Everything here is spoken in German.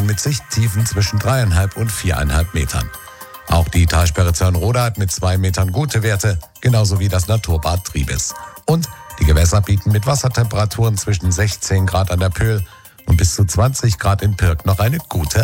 Quellen mit Sichttiefen zwischen 3,5 und 4,5 Metern. Auch die Talsperre Zörnrode hat mit 2 Metern gute Werte, genauso wie das Naturbad Triebes. Und die Gewässer bieten mit Wassertemperaturen zwischen 16 Grad an der Pöhl und bis zu 20 Grad in Pirk noch eine gute